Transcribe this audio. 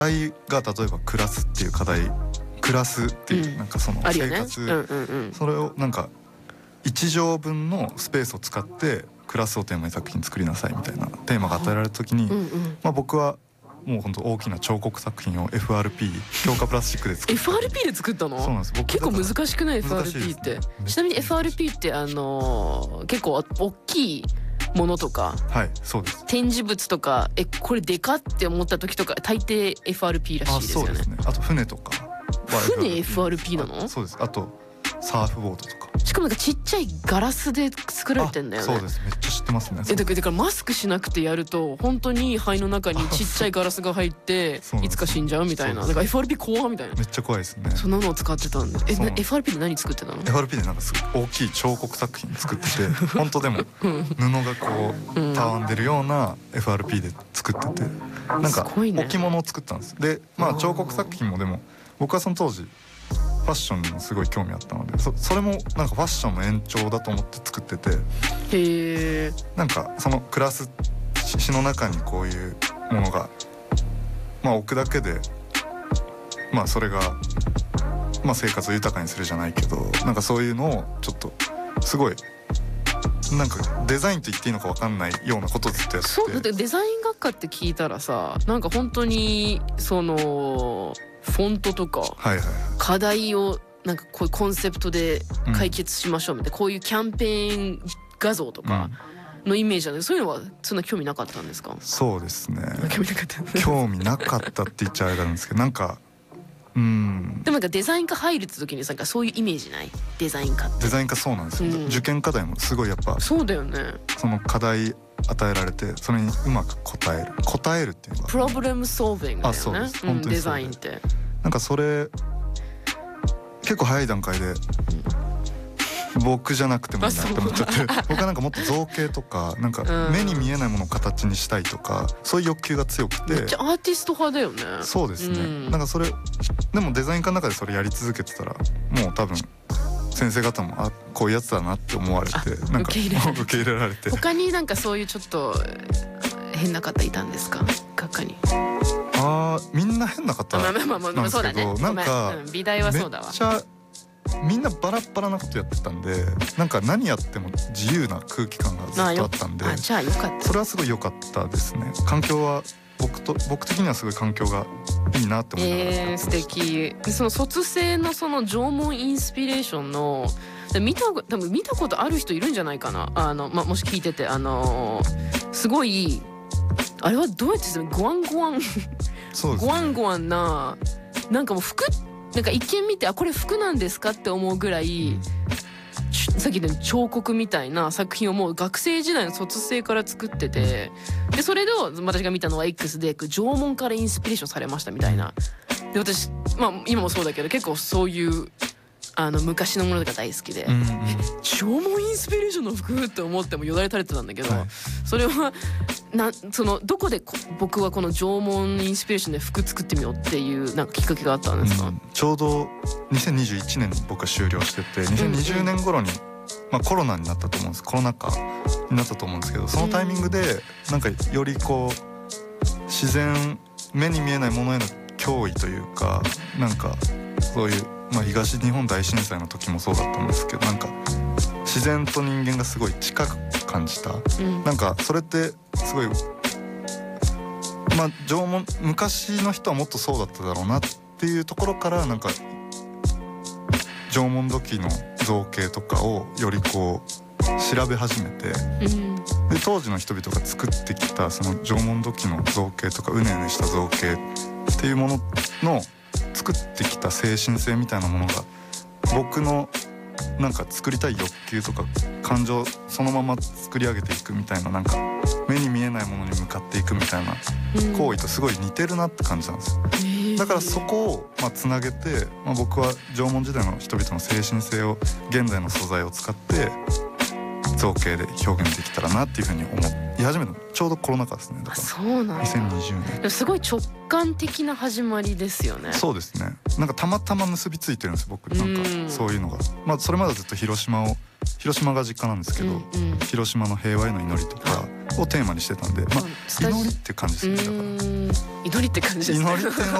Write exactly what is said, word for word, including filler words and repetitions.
題が例えば暮らすっていう課題、暮らすっていう、うん、なんかその生活、ねうんうんうん、それをなんかいち畳分のスペースを使って暮らすをテーマに作品作りなさいみたいなテーマが与えられた時に、うんうんまあ、僕はもう本当大きな彫刻作品を エフアールピー 強化プラスチックで作った エフアールピー で作ったの？そうなんです。僕結構難しくない エフアールピー って、ね、ちなみに エフアールピー ってあのー、結構大きいものとか、はい、そうです。展示物とかえこれでかって思った時とか大抵 エフアールピー らしいですよね。あ、そうですね。あと船とか船 エフアールピー なの？そうです。あとサーフボードとか。しかもなんかちっちゃいガラスで作られてんだよね。そうです。めっちゃ知ってますね。えだから、だからマスクしなくてやると本当に肺の中にちっちゃいガラスが入っていつか死んじゃうみたいな。だから エフアールピー 怖みたいな。めっちゃ怖いですね。そんなのを使ってたんで。え エフアールピー で何作ってたの？ エフアールピー でなんかすごい大きい彫刻作品作ってて本当でも布がこうたわんでるような エフアールピー で作っててなんか置物を作ったんです。でまあ彫刻作品もでも僕はその当時ファッションにもすごい興味あったので そ, それもなんかファッションの延長だと思って作ってて、へーなんかその暮らす詩の中にこういうものが、まあ、置くだけで、まあ、それが、まあ、生活を豊かにするじゃないけどなんかそういうのをちょっとすごいなんかデザインと言っていいのか分かんないようなことをずっとやってて。そうだってデザイン学科って聞いたらさなんか本当にそのフォントとか課題をなんかこういうコンセプトで解決しましょうみたいな、うん、こういうキャンペーン画像とかのイメージなんでそういうのはそんな興味なかったんですか？そうですね。興味なかった興味なかったって言っちゃあれなんですけどなんかうんでもなんかデザイン科入るって時になんかそういうイメージないデザイン科ってデザイン科そうなんですよ、うん、受験課題もすごいやっぱそうだよねその課題与えられてそれにうまく答える答えるっていうのがプロブレムソービングだよね。あそうです、うん、本当にそうでデザインってなんかそれ結構早い段階で、うん、僕じゃなくてもいいなって思っちゃって僕はなんかもっと造形とかなんか目に見えないものを形にしたいとかそういう欲求が強くてめっちゃアーティスト派だよね。そうですね、うん、なんかそれでもデザイン科の中でそれやり続けてたらもう多分先生方もあこういうやつだなって思われてなんか受け入れ受け入れられて他になんかそういうちょっと変な方いたんですか学科に？あーみんな変な方なんですけどなんか美大はそうだわめっちゃみんなバラバラなことやってたんでなんか何やっても自由な空気感がずっとあったんであじゃあよかったそれはすごい良かったですね。環境は僕と僕的にはすごい環境がいいなって思いながらやってました。えー、素敵。その卒生のその縄文インスピレーションの見た多分見たことある人いるんじゃないかなあの、ま、もし聞いててあのー、すごいあれはどうやってするのゴワンゴワンそうです、ね、ゴワンゴワンななんかもう服なんか一見見てあこれ服なんですかって思うぐらい、うん、さっきの彫刻みたいな作品をもう学生時代の卒生から作っててでそれで私が見たのは X で縄文からインスピレーションされましたみたいなで私まあ今もそうだけど結構そういうあの昔のものが大好きで、うんうん、縄文インスピレーションの服って思ってもよだれ垂れてたんだけど、はい、それはなそのどこで僕はこの縄文インスピレーションで服作ってみようっていうなんかきっかけがあったんですか？うん、ちょうどにせんにじゅういちねんに僕は終了しててにせんにじゅうねん頃に、まあ、コロナになったと思うんですコロナ禍になったと思うんですけどそのタイミングでなんかよりこう自然目に見えないものへの脅威というかなんかそういうまあ、東日本大震災の時もそうだったんですけどなんか自然と人間がすごい近く感じた、うん、なんかそれってすごいまあ縄文昔の人はもっとそうだっただろうなっていうところからなんか縄文土器の造形とかをよりこう調べ始めて、うん、で当時の人々が作ってきたその縄文土器の造形とかうねうねした造形っていうものの作ってきた精神性みたいなものが僕のなんか作りたい欲求とか感情そのまま作り上げていくみたいななんか目に見えないものに向かっていくみたいな行為とすごい似てるなって感じなんですよ、うん、だからそこをまあつなげて、まあ、僕は縄文時代の人々の精神性を現代の素材を使って造形で表現できたらなっていうふうに思い始めたちょうどコロナ禍ですね。だからそうなんだにせんにじゅうねんすごい直感的な始まりですよね。そうですねなんかたまたま結びついてるんです僕なんかそういうのがまあそれまでずっと広島を広島が実家なんですけど、うんうん、広島の平和への祈りとかをテーマにしてたんで、まあ、祈りって感じですね。だから祈りって感じですね。 祈りっていうの